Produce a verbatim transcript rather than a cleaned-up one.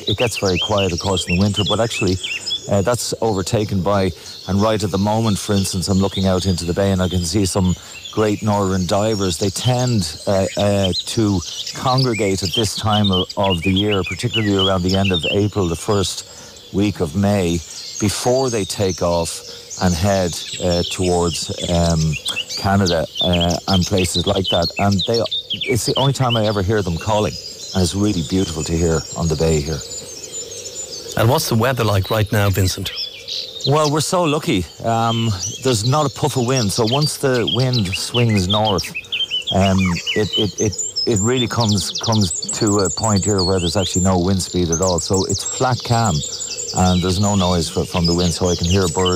It gets very quiet, of course, in the winter, but actually uh, that's overtaken by, and right at the moment, for instance, I'm looking out into the bay and I can see some great northern divers. They tend uh, uh, to congregate at this time of, of the year, particularly around the end of April, the first week of May, before they take off and head uh, towards um, Canada uh, and places like that. And they, it's the only time I ever hear them calling. And it's really beautiful to hear on the bay here. And what's the weather like right now, Vincent? Well, we're so lucky. Um, there's not a puff of wind. So once the wind swings north, um, it, it, it, it really comes comes to a point here where there's actually no wind speed at all. So it's flat calm and there's no noise from the wind, so I can hear birds